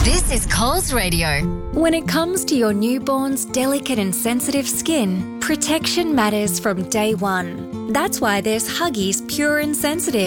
This is Coles Radio. When it comes to your newborn's delicate and sensitive skin, protection matters from day one. That's why there's Huggies Pure and Sensitive.